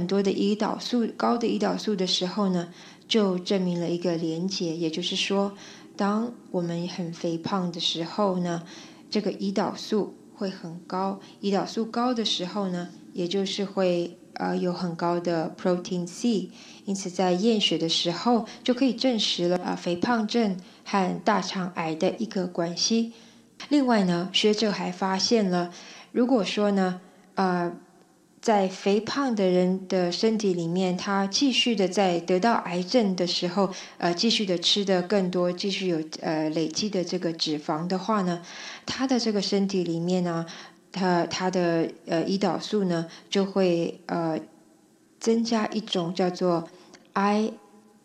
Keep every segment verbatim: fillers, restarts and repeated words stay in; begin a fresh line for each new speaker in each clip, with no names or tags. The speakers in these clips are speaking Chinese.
很多的胰岛素高的胰岛素的时候呢，就证明了一个连结，也就是说，当我们很肥胖的时候呢，这个胰岛素会很高，胰岛素高的时候呢，也就是会呃有很高的 protein C， 因此在验血的时候就可以证实了啊、呃、肥胖症和大肠癌的一个关系。另外呢，学者还发现了，如果说呢，呃。在肥胖的人的身体里面，他继续的在得到癌症的时候，呃，继续的吃的更多，继续有呃累积的这个脂肪的话呢，他的这个身体里面呢，他他的呃胰岛素呢就会呃增加一种叫做 I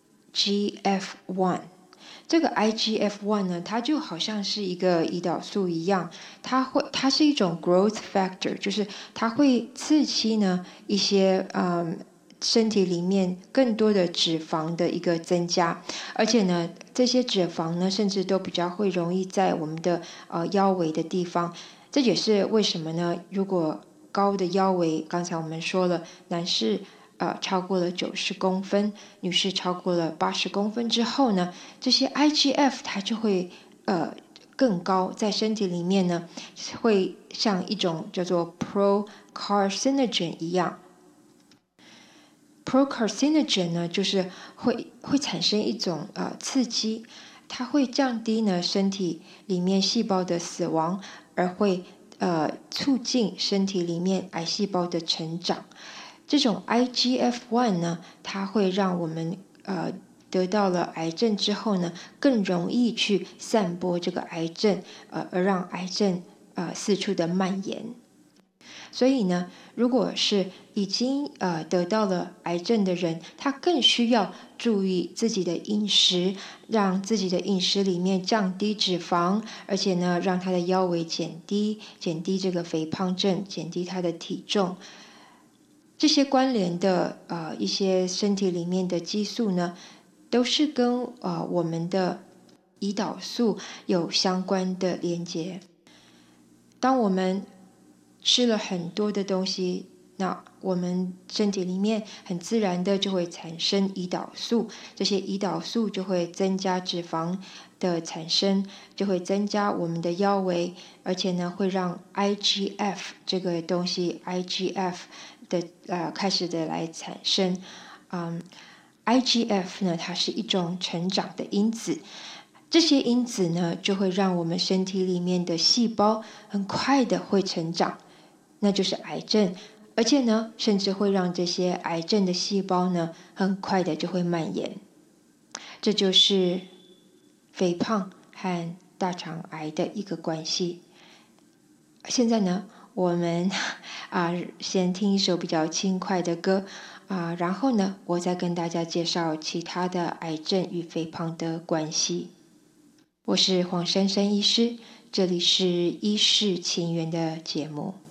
G F 一。这个 I G F 一 呢，它就好像是一个胰岛素一样，它会，它是一种 growth factor， 就是它会刺激呢一些嗯身体里面更多的脂肪的一个增加，而且呢这些脂肪呢甚至都比较会容易在我们的呃腰围的地方，这也是为什么呢？如果高的腰围，刚才我们说了，男士呃，超过了九十公分，女士超过了八十公分之后呢，这些 I G F 它就会呃更高，在身体里面呢，会像一种叫做 procarcinogen 一样。procarcinogen 呢，就是会会产生一种呃刺激，它会降低呢身体里面细胞的死亡，而会呃促进身体里面癌细胞的成长。这种 I G F 一 呢，它会让我们呃得到了癌症之后呢，更容易去散播这个癌症，呃，而让癌症呃四处的蔓延。所以呢，如果是已经呃得到了癌症的人，他更需要注意自己的饮食，让自己的饮食里面降低脂肪，而且呢，让他的腰围减低，减低这个肥胖症，减低他的体重。这些关联的呃一些身体里面的激素呢，都是跟呃我们的胰岛素有相关的连接。当我们吃了很多的东西，那我们身体里面很自然的就会产生胰岛素，这些胰岛素就会增加脂肪的产生，就会增加我们的腰围，而且呢会让 I G F 这个东西 I G F 的呃开始的来产生。嗯 I G F 呢，它是一种成长的因子，这些因子呢就会让我们身体里面的细胞很快的会成长，那就是癌症，而且呢甚至会让这些癌症的细胞呢很快的就会蔓延。这就是肥胖和大肠癌的一个关系。现在呢我们啊先听一首比较轻快的歌啊，然后呢我再跟大家介绍其他的癌症与肥胖的关系。我是黄珊珊医师，这里是医事情缘的节目。